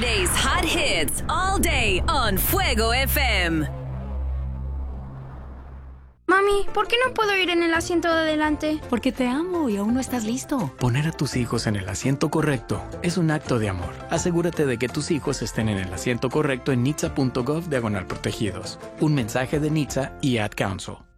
Saturday's hot hits all day on Fuego FM. Mami, ¿por qué no puedo ir en el asiento de adelante? Porque te amo y aún no estás listo. Poner a tus hijos en el asiento correcto es un acto de amor. Asegúrate de que tus hijos estén en el asiento correcto en nitsa.gov/protegidos. Un mensaje de NHTSA y Ad Council.